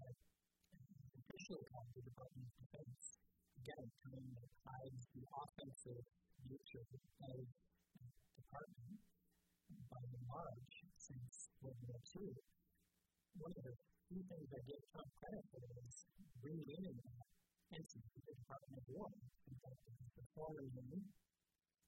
official called the Department of Defense. Again, a term that hides the offensive nature of the department by and large since World War II. One of the few things I give Trump credit for is renaming that entity the Department of War. In fact, the former name